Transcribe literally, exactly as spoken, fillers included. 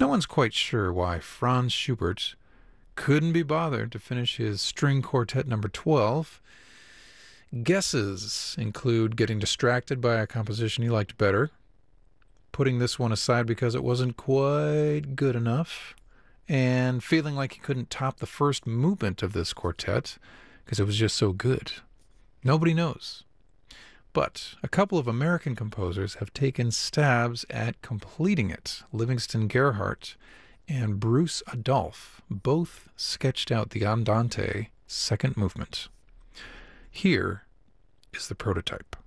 No one's quite sure why Franz Schubert couldn't be bothered to finish his string quartet number twelve. Guesses include getting distracted by a composition he liked better, putting this one aside because it wasn't quite good enough, and feeling like he couldn't top the first movement of this quartet because it was just so good. Nobody knows. But a couple of American composers have taken stabs at completing it. Livingston Gerhardt and Bruce Adolphe both sketched out the Andante second movement. Here is the prototype.